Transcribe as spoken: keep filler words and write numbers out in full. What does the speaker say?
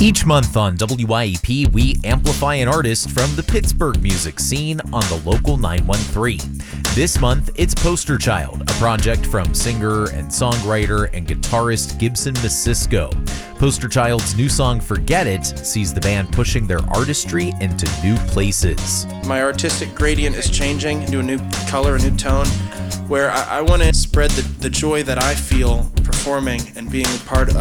Each month on W I E P, we amplify an artist from the Pittsburgh music scene on the local nine one three. This month, it's Poster Child, a project from singer and songwriter and guitarist Gibson Masisko. Poster Child's new song, Forget It, sees the band pushing their artistry into new places. My artistic gradient is changing into a new color, a new tone, where I, I want to spread the, the joy that I feel performing and being a part